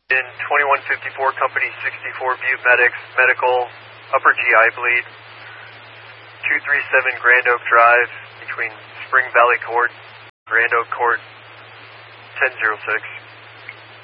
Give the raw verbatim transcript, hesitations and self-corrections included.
In twenty-one fifty-four, Company sixty-four, Butte Medics, medical, upper G I bleed. two three seven Grand Oak Drive, between Spring Valley Court, Grand Oak Court, ten oh six.